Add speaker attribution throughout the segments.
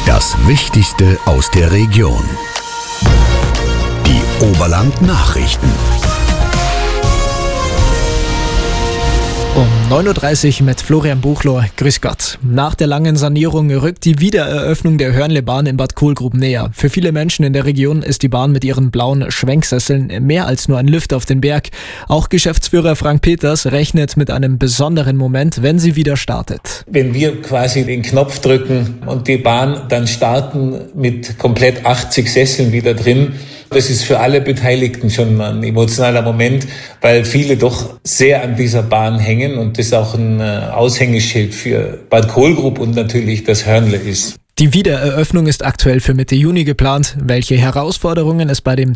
Speaker 1: Das Wichtigste aus der Region. Die Oberland-Nachrichten.
Speaker 2: Um 9.30 Uhr mit Florian Buchloh. Grüß Gott. Nach der langen Sanierung rückt die Wiedereröffnung der Hörnlebahn in Bad Kohlgrub näher. Für viele Menschen in der Region ist die Bahn mit ihren blauen Schwenksesseln mehr als nur ein Lift auf den Berg. Auch Geschäftsführer Frank Peters rechnet mit einem besonderen Moment, wenn sie wieder startet.
Speaker 3: Wenn wir quasi den Knopf drücken und die Bahn dann starten mit komplett 80 Sesseln wieder drin, das ist für alle Beteiligten schon ein emotionaler Moment, weil viele doch sehr an dieser Bahn hängen und das auch ein Aushängeschild für Bad Kohlgrub und natürlich das Hörnle ist.
Speaker 2: Die Wiedereröffnung ist aktuell für Mitte Juni geplant. Welche Herausforderungen es bei dem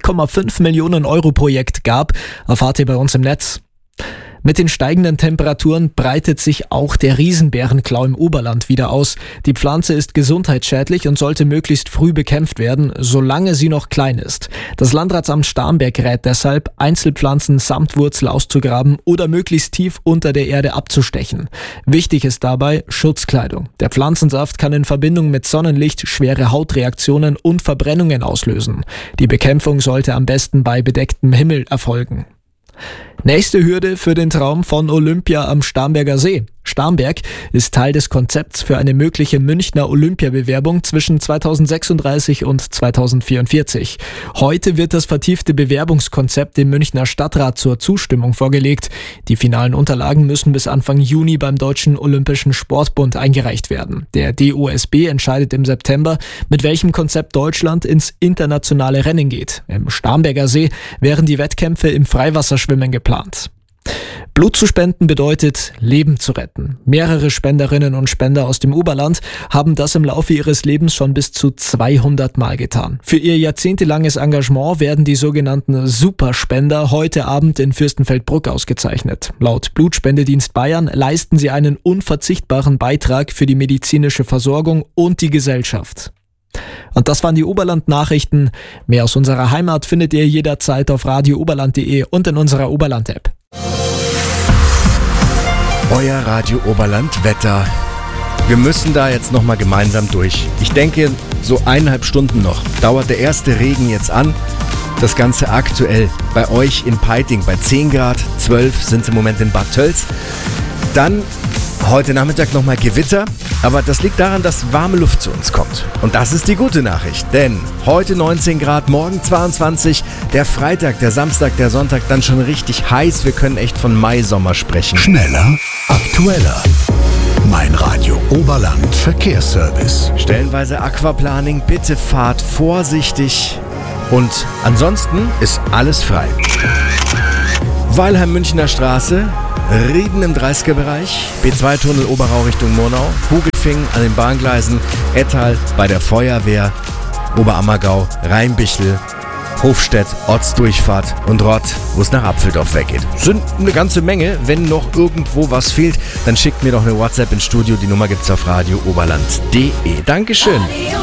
Speaker 2: 2,5 Millionen Euro Projekt gab, erfahrt ihr bei uns im Netz. Mit den steigenden Temperaturen breitet sich auch der Riesenbärenklau im Oberland wieder aus. Die Pflanze ist gesundheitsschädlich und sollte möglichst früh bekämpft werden, solange sie noch klein ist. Das Landratsamt Starnberg rät deshalb, Einzelpflanzen samt Wurzel auszugraben oder möglichst tief unter der Erde abzustechen. Wichtig ist dabei Schutzkleidung. Der Pflanzensaft kann in Verbindung mit Sonnenlicht schwere Hautreaktionen und Verbrennungen auslösen. Die Bekämpfung sollte am besten bei bedecktem Himmel erfolgen. Nächste Hürde für den Traum von Olympia am Starnberger See. Starnberg ist Teil des Konzepts für eine mögliche Münchner Olympiabewerbung zwischen 2036 und 2044. Heute wird das vertiefte Bewerbungskonzept dem Münchner Stadtrat zur Zustimmung vorgelegt. Die finalen Unterlagen müssen bis Anfang Juni beim Deutschen Olympischen Sportbund eingereicht werden. Der DOSB entscheidet im September, mit welchem Konzept Deutschland ins internationale Rennen geht. Im Starnberger See wären die Wettkämpfe im Freiwasserschwimmen geplant. Blut zu spenden bedeutet, Leben zu retten. Mehrere Spenderinnen und Spender aus dem Oberland haben das im Laufe ihres Lebens schon bis zu 200 Mal getan. Für ihr jahrzehntelanges Engagement werden die sogenannten Superspender heute Abend in Fürstenfeldbruck ausgezeichnet. Laut Blutspendedienst Bayern leisten sie einen unverzichtbaren Beitrag für die medizinische Versorgung und die Gesellschaft. Und das waren die Oberland-Nachrichten. Mehr aus unserer Heimat findet ihr jederzeit auf radiooberland.de und in unserer Oberland-App.
Speaker 4: Euer Radio Oberland Wetter. Wir müssen da jetzt nochmal gemeinsam durch. Ich denke, so 1,5 Stunden noch dauert der erste Regen jetzt an. Das Ganze aktuell bei euch in Peiting bei 10 Grad, 12 sind es im Moment in Bad Tölz. Dann heute Nachmittag nochmal Gewitter, aber das liegt daran, dass warme Luft zu uns kommt. Und das ist die gute Nachricht, denn heute 19 Grad, morgen 22, der Freitag, der Samstag, der Sonntag dann schon richtig heiß. Wir können echt von Maisommer sprechen.
Speaker 1: Schneller, aktueller. Mein Radio Oberland Verkehrsservice.
Speaker 4: Stellenweise Aquaplaning, bitte fahrt vorsichtig und ansonsten ist alles frei. Weilheim-Münchner Straße, Rieden im 30er-Bereich, B2-Tunnel Oberau Richtung Murnau, Hugelfing an den Bahngleisen, Ettal bei der Feuerwehr, Oberammergau, Rheinbichel, Hofstedt, Ortsdurchfahrt und Rott, wo es nach Apfeldorf weggeht. Sind eine ganze Menge. Wenn noch irgendwo was fehlt, dann schickt mir doch eine WhatsApp ins Studio. Die Nummer gibt's auf radiooberland.de. Dankeschön.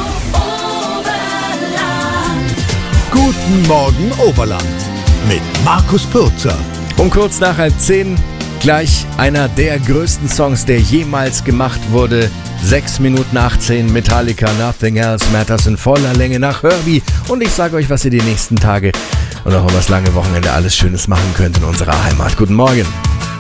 Speaker 1: Guten Morgen Oberland mit Markus Pürzer.
Speaker 4: Um kurz nach 9:30 gleich einer der größten Songs, der jemals gemacht wurde. 6 Minuten 18, Metallica, Nothing Else Matters in voller Länge nach Herbie. Und ich sage euch, was ihr die nächsten Tage und auch über das lange Wochenende alles Schönes machen könnt in unserer Heimat. Guten Morgen.